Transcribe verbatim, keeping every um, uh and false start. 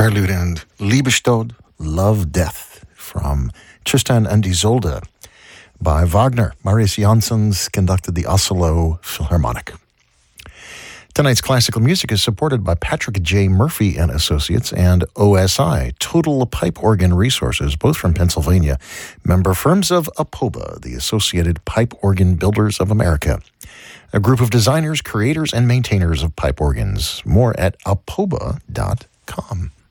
Prelude and Liebestod, Love, Death, from Tristan and Isolde by Wagner. Marius Jansons conducted the Oslo Philharmonic. Tonight's classical music is supported by Patrick J. Murphy and Associates and O S I, Total Pipe Organ Resources, both from Pennsylvania, member firms of APOBA, the Associated Pipe Organ Builders of America, a group of designers, creators, and maintainers of pipe organs. More at apoba dot com.